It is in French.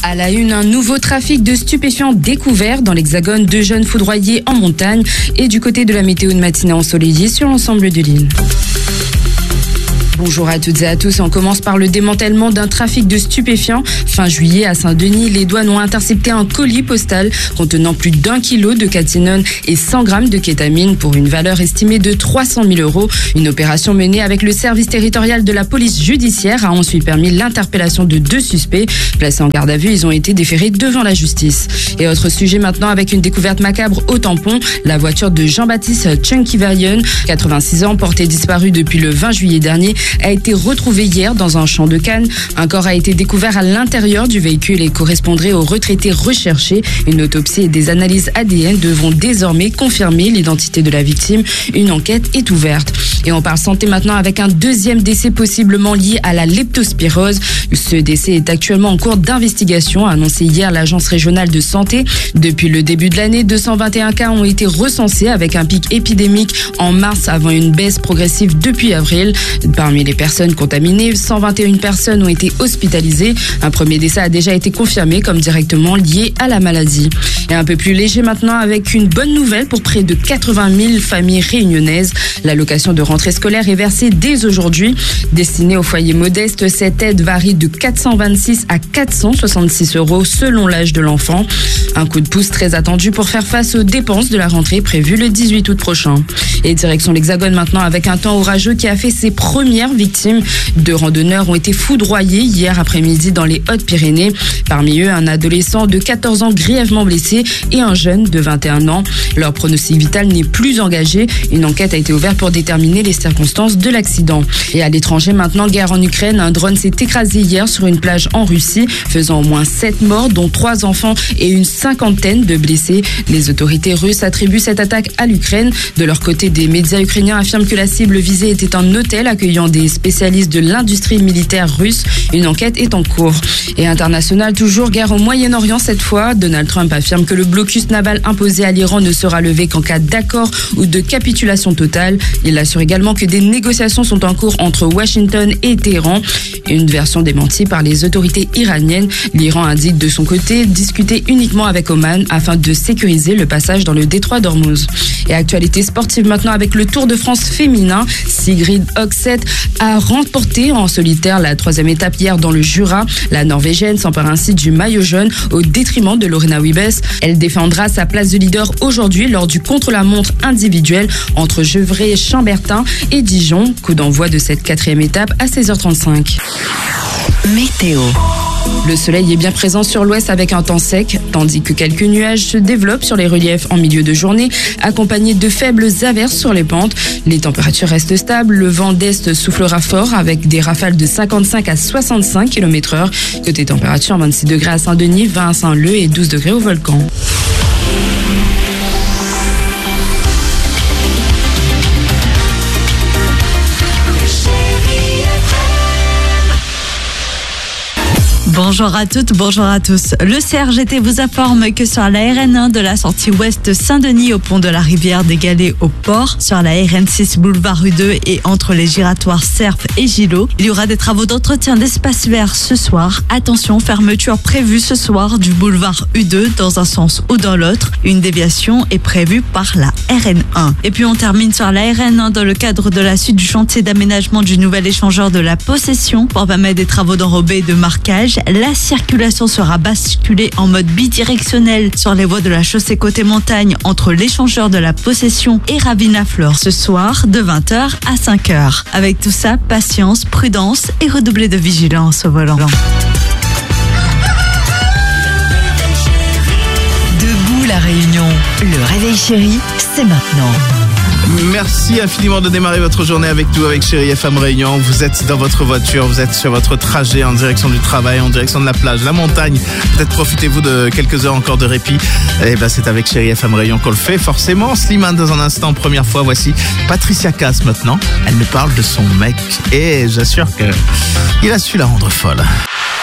À la une, un nouveau trafic de stupéfiants découvert dans l'Hexagone, 2 jeunes foudroyés en montagne et du côté de la météo de matinée ensoleillée sur l'ensemble de l'île. Bonjour à toutes et à tous. On commence par le démantèlement d'un trafic de stupéfiants. Fin juillet, à Saint-Denis, les douanes ont intercepté un colis postal contenant plus d'1 kilo de cathinone et 100 grammes de kétamine pour une valeur estimée de 300 000 €. Une opération menée avec le service territorial de la police judiciaire a ensuite permis l'interpellation de 2 suspects. Placés en garde à vue, ils ont été déférés devant la justice. Et autre sujet maintenant avec une découverte macabre au tampon. La voiture de Jean-Baptiste Tchunkivayan, 86 ans, portée disparue depuis le 20 juillet dernier, a été retrouvé hier dans un champ de Cannes. Un corps a été découvert à l'intérieur du véhicule et correspondrait au retraité recherché. Une autopsie et des analyses ADN devront désormais confirmer l'identité de la victime. Une enquête est ouverte. Et on parle santé maintenant avec un deuxième décès possiblement lié à la leptospirose. Ce décès est actuellement en cours d'investigation, a annoncé hier l'Agence régionale de santé. Depuis le début de l'année, 221 cas ont été recensés avec un pic épidémique en mars avant une baisse progressive depuis avril. Parmi les personnes contaminées, 121 personnes ont été hospitalisées. Un premier décès a déjà été confirmé comme directement lié à la maladie. Et un peu plus léger maintenant avec une bonne nouvelle pour près de 80 000 familles réunionnaises. L'allocation de rentrée scolaire est versée dès aujourd'hui. Destinée aux foyers modestes, cette aide varie de 426 à 466 € selon l'âge de l'enfant. Un coup de pouce très attendu pour faire face aux dépenses de la rentrée prévue le 18 août prochain. Et direction l'Hexagone maintenant avec un temps orageux qui a fait ses premières victimes. 2 randonneurs ont été foudroyés hier après-midi dans les Hautes-Pyrénées. Parmi eux, un adolescent de 14 ans grièvement blessé et un jeune de 21 ans. Leur pronostic vital n'est plus engagé. Une enquête a été ouverte pour déterminer les circonstances de l'accident. Et à l'étranger maintenant, guerre en Ukraine. Un drone s'est écrasé hier sur une plage en Russie, faisant au moins 7 morts, dont 3 enfants et une cinquantaine de blessés. Les autorités russes attribuent cette attaque à l'Ukraine. De leur côté, des médias ukrainiens affirment que la cible visée était un hôtel accueillant des spécialistes de l'industrie militaire russe. Une enquête est en cours. Et international, toujours guerre au Moyen-Orient cette fois. Donald Trump affirme que le blocus naval imposé à l'Iran ne sera levé qu'en cas d'accord ou de capitulation totale. Il assure également que des négociations sont en cours entre Washington et Téhéran. Une version démentie par les autorités iraniennes. L'Iran indique de son côté discuter uniquement avec Oman afin de sécuriser le passage dans le détroit d'Ormuz. Et actualité sportive maintenant avec le Tour de France féminin. Sigrid Høgseth a remporté en solitaire la 3e étape hier dans le Jura. La Norvégienne s'empare ainsi du maillot jaune au détriment de Lorena Wiebes. Elle défendra sa place de leader aujourd'hui lors du contre-la-montre individuel entre Gevrey-Chambertin et Dijon. Coup d'envoi de cette 4e étape à 16h35. Météo. Le soleil est bien présent sur l'ouest avec un temps sec, tandis que quelques nuages se développent sur les reliefs en milieu de journée, accompagnés de faibles averses sur les pentes. Les températures restent stables, le vent d'est soufflera fort avec des rafales de 55 à 65 km/h. Côté température, 26 degrés à Saint-Denis, 20 à Saint-Leu et 12 degrés au Volcan. Bonjour à toutes, bonjour à tous. Le CRGT vous informe que sur la RN1 de la sortie ouest Saint-Denis au pont de la Rivière des Galets au port, sur la RN6 boulevard U2 et entre les giratoires Cerf et Gillot, il y aura des travaux d'entretien d'espace vert ce soir. Attention, fermeture prévue ce soir du boulevard U2 dans un sens ou dans l'autre. Une déviation est prévue par la RN1. Et puis on termine sur la RN1 dans le cadre de la suite du chantier d'aménagement du nouvel échangeur de la Possession pour permettre des travaux d'enrobé et de marquage. La circulation sera basculée en mode bidirectionnel sur les voies de la chaussée côté montagne entre l'échangeur de la Possession et Ravina-Fleur ce soir de 20h à 5h. Avec tout ça, patience, prudence et redoubler de vigilance au volant. Debout la Réunion. Le réveil chéri, c'est maintenant. Merci infiniment de démarrer votre journée avec nous, avec Chérie FM Réunion. Vous êtes dans votre voiture, vous êtes sur votre trajet en direction du travail, en direction de la plage, la montagne. Peut-être profitez-vous de quelques heures encore de répit. Et ben c'est avec Chérie FM Réunion qu'on le fait, forcément. Slimane dans un instant, première fois. Voici Patricia Cass maintenant. Elle nous parle de son mec et j'assure que il a su la rendre folle.